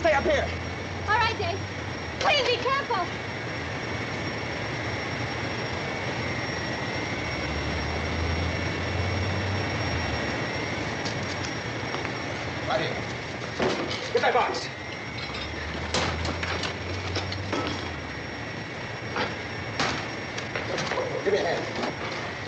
stay up here. All right, Dave. Please be careful. Right here. Get that box. Give me a hand.